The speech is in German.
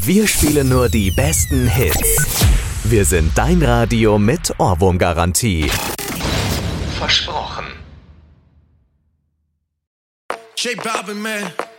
Wir spielen nur die besten Hits. Wir sind dein Radio mit Ohrwurmgarantie. Versprochen. J Balvin, man.